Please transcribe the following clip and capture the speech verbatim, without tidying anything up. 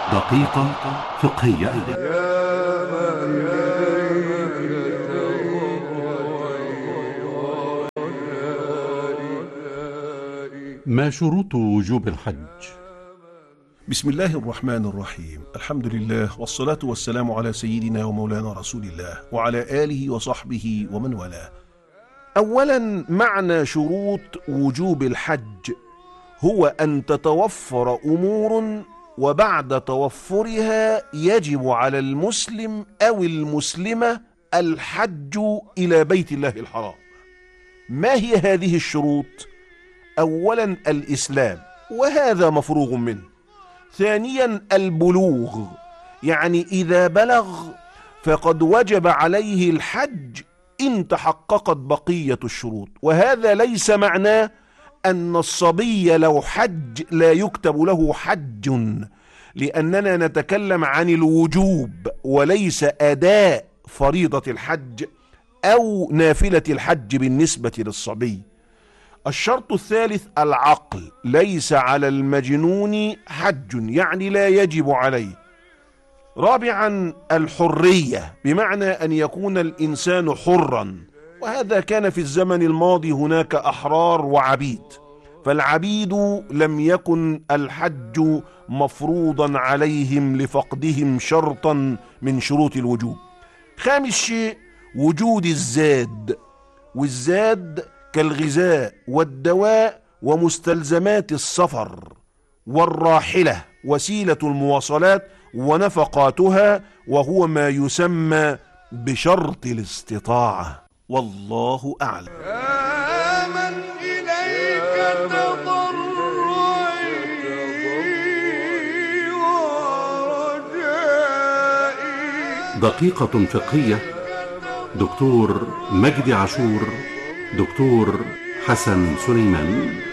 دقيقة فقهية. ما شروط وجوب الحج؟ بسم الله الرحمن الرحيم. الحمد لله والصلاة والسلام على سيدنا ومولانا رسول الله وعلى آله وصحبه ومن والاه. أولا، معنى شروط وجوب الحج هو أن تتوفر أمور، وبعد توفرها يجب على المسلم أو المسلمة الحج إلى بيت الله الحرام. ما هي هذه الشروط؟ أولا، الإسلام، وهذا مفروغ منه. ثانيا، البلوغ، يعني إذا بلغ فقد وجب عليه الحج إن تحققت بقية الشروط، وهذا ليس معناه أن الصبي لو حج لا يكتب له حج، لأننا نتكلم عن الوجوب وليس أداء فريضة الحج أو نافلة الحج بالنسبة للصبي. الشرط الثالث العقل، ليس على المجنون حج، يعني لا يجب عليه. رابعا، الحرية، بمعنى أن يكون الإنسان حرا، وهذا كان في الزمن الماضي هناك أحرار وعبيد، فالعبيد لم يكن الحج مفروضا عليهم لفقدهم شرطا من شروط الوجوب. خامس شيء وجود الزاد، والزاد كالغذاء والدواء ومستلزمات السفر، والراحلة وسيلة المواصلات ونفقاتها، وهو ما يسمى بشرط الاستطاعة. والله أعلم. يا من إليك تضرعي ورجائي. دقيقة فقهية. دكتور مجدي عاشور، دكتور حسن سليمان.